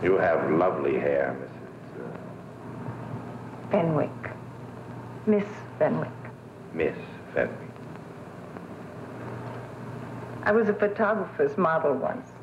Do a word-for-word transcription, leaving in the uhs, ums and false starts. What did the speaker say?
You have lovely hair, Missus Fenwick. Miss Fenwick. Miss Fenwick. I was a photographer's model once.